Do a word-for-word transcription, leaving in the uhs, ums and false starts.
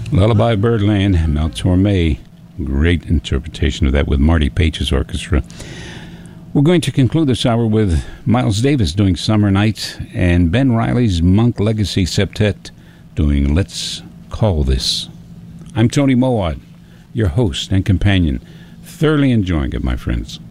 Lullaby Birdland, Mel Torme. Great interpretation of that with Marty Page's orchestra. We're going to conclude this hour with Miles Davis doing Summer Nights and Ben Riley's Monk Legacy Septet doing Let's Call This. I'm Tony Mowat, your host and companion. Thoroughly enjoying it, my friends.